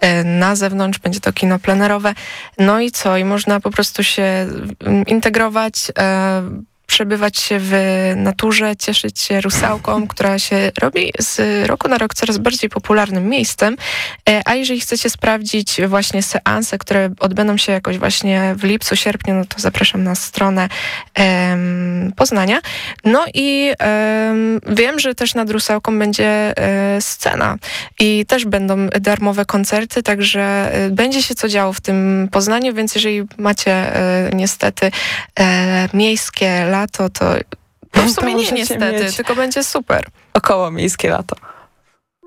Na zewnątrz będzie to kino plenerowe. No i co? I można po prostu się integrować, przebywać się w naturze, cieszyć się Rusałką, która się robi z roku na rok coraz bardziej popularnym miejscem. A jeżeli chcecie sprawdzić właśnie seanse, które odbędą się jakoś właśnie w lipcu, sierpniu, no to zapraszam na stronę Poznania. No i wiem, że też nad Rusałką będzie scena i też będą darmowe koncerty, także będzie się co działo w tym Poznaniu, więc jeżeli macie niestety miejskie lato, to w sumie nie niestety, tylko będzie super. Około miejskie lato.